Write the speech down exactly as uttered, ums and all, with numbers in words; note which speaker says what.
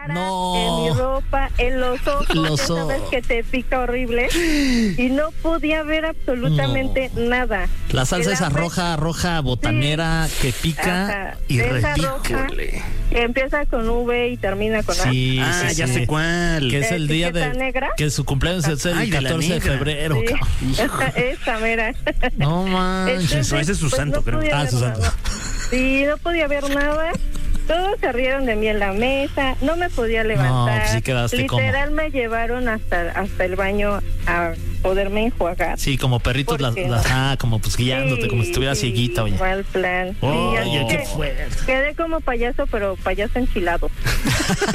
Speaker 1: No.
Speaker 2: en mi ropa, en los ojos,
Speaker 1: Los
Speaker 2: ya sabes
Speaker 1: ojos.
Speaker 2: que te pica horrible. Y no podía ver absolutamente
Speaker 1: No.
Speaker 2: nada.
Speaker 1: La salsa
Speaker 2: El
Speaker 1: esa
Speaker 2: hambre-
Speaker 1: roja, roja, botanera, que pica
Speaker 2: Ajá,
Speaker 1: y
Speaker 2: esa
Speaker 1: repica.
Speaker 2: roja que empieza con V y termina con A.
Speaker 1: Sí,
Speaker 3: Ah,
Speaker 1: sí,
Speaker 3: ya
Speaker 1: sí.
Speaker 3: sé cuál.
Speaker 1: Que es el día de...
Speaker 2: ¿Etiqueta negra?
Speaker 1: Que su cumpleaños es el
Speaker 3: Ay, de la
Speaker 1: catorce de
Speaker 3: negra.
Speaker 1: febrero,
Speaker 2: Sí.
Speaker 1: cabrón.
Speaker 2: Esa mera.
Speaker 1: No manches.
Speaker 2: Entonces,
Speaker 3: ese es su
Speaker 2: pues,
Speaker 3: santo,
Speaker 2: no
Speaker 3: creo.
Speaker 2: podía
Speaker 1: Ah,
Speaker 2: ver
Speaker 1: su santo.
Speaker 2: nada. Sí, no podía ver nada. Todos se rieron de mí en la mesa, no me podía levantar.
Speaker 1: pues sí quedaste como-
Speaker 2: Literal me llevaron hasta hasta el baño a poderme enjuagar.
Speaker 1: Sí, como perritos, las,
Speaker 2: Porque-
Speaker 1: las- ah, como pues guiándote, como si estuviera
Speaker 2: Sí,
Speaker 1: cieguita, oye.
Speaker 2: mal plan. Sí,
Speaker 1: Oye,
Speaker 2: así
Speaker 1: qué
Speaker 2: que
Speaker 1: fuerte.
Speaker 2: quedé como payaso, pero payaso enchilado.